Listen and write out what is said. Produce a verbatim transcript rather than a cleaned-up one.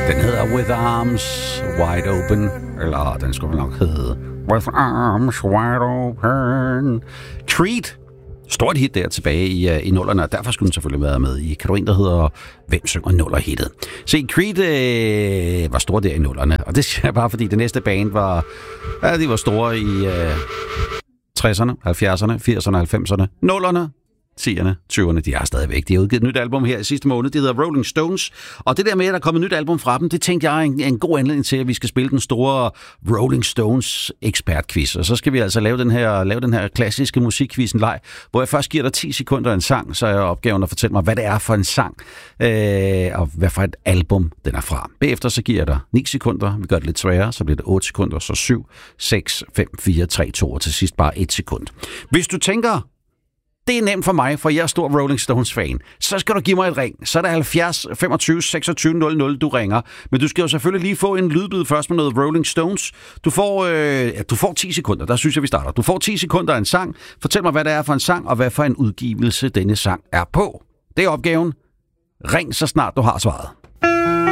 Den hedder With Arms Wide Open, eller den skulle nok hedde With Arms Wide Open. Treat. Stort hit der tilbage i, uh, i nullerne, og derfor skulle den selvfølgelig være med i kategorien, der hedder Hvem synger nuller-hittet. Se, Creed øh, var stor der i nullerne, og det siger jeg bare, fordi det næste band var, ja, de var store i øh, tresserne, halvfjerdserne, firserne, halvfemserne, nullerne, tierne, tyverne, de er stadigvæk. De har udgivet et nyt album her i sidste måned, det hedder Rolling Stones, og det der med, at der er kommet et nyt album fra dem, det tænkte jeg er en, en god anledning til, at vi skal spille den store Rolling Stones ekspertquiz, og så skal vi altså lave den her, lave den her klassiske musikquizzen leg, hvor jeg først giver dig ti sekunder en sang, så er opgaven at fortælle mig, hvad det er for en sang, øh, og hvad for et album den er fra. Bagefter så giver jeg dig ni sekunder, vi gør det lidt sværere, så bliver det otte sekunder, så syv, seks, fem, fire, tre, to, og til sidst bare et sekund. Hvis du tænker, det er nemt for mig, for jeg er stor Rolling Stones-fan. Så skal du give mig et ring. Så er det halvfjerds femogtyve seksogtyve nul nul, du ringer. Men du skal jo selvfølgelig lige få en lydbid først med noget Rolling Stones. Du får, øh, ja, du får ti sekunder, der synes jeg, vi starter. Du får ti sekunder af en sang. Fortæl mig, hvad det er for en sang, og hvad for en udgivelse denne sang er på. Det er opgaven. Ring så snart du har svaret.